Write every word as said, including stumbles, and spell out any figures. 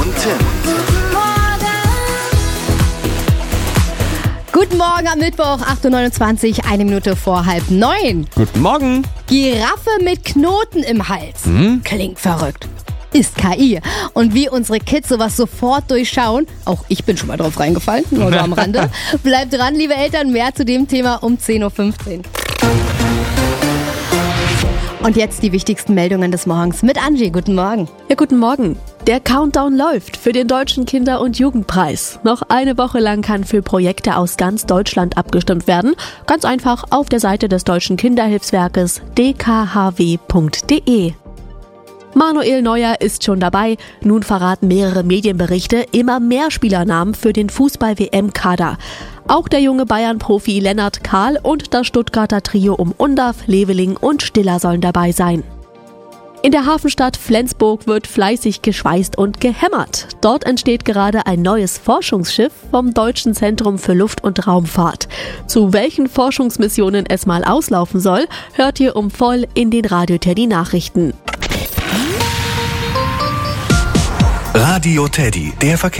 Tim. Guten Morgen am Mittwoch, acht Uhr neunundzwanzig, eine Minute vor halb neun. Guten Morgen. Giraffe mit Knoten im Hals. Hm? Klingt verrückt. Ist K I. Und wie unsere Kids sowas sofort durchschauen, auch ich bin schon mal drauf reingefallen, nur so am Rande. Bleibt dran, liebe Eltern, mehr zu dem Thema um zehn Uhr fünfzehn. Und jetzt die wichtigsten Meldungen des Morgens mit Angie. Guten Morgen. Ja, guten Morgen. Der Countdown läuft für den Deutschen Kinder- und Jugendpreis. Noch eine Woche lang kann für Projekte aus ganz Deutschland abgestimmt werden. Ganz einfach auf der Seite des Deutschen Kinderhilfswerkes d k h w punkt d e. Manuel Neuer ist schon dabei. Nun verraten mehrere Medienberichte immer mehr Spielernamen für den Fußball-W M-Kader. Auch der junge Bayern-Profi Lennart Kahl und das Stuttgarter Trio um Undav, Leveling und Stiller sollen dabei sein. In der Hafenstadt Flensburg wird fleißig geschweißt und gehämmert. Dort entsteht gerade ein neues Forschungsschiff vom Deutschen Zentrum für Luft- und Raumfahrt. Zu welchen Forschungsmissionen es mal auslaufen soll, hört ihr um voll in den Radio Teddy Nachrichten. Radio Teddy, der Verkehr.